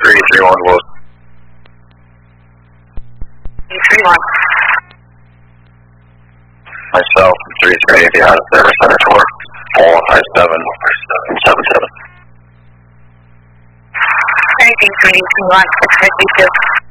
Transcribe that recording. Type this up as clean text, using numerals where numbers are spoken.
331 Wolf. 331. Myself, 338 out of service center 457 77. Anything 331, 652.